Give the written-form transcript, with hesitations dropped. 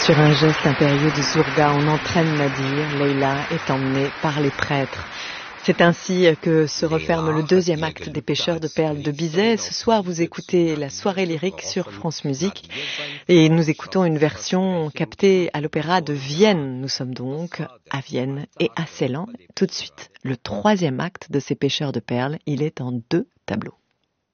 Sur un geste impérieux de Zurga, on entraîne Nadir. Leïla est emmenée par les prêtres. C'est ainsi que se referme le deuxième acte des Pêcheurs de perles de Bizet. Ce soir, vous écoutez la soirée lyrique sur France Musique et nous écoutons une version captée à l'opéra de Vienne. Nous sommes donc à Vienne et à Ceylan. Tout de suite, le troisième acte de ces Pêcheurs de perles, il est en 2 tableaux.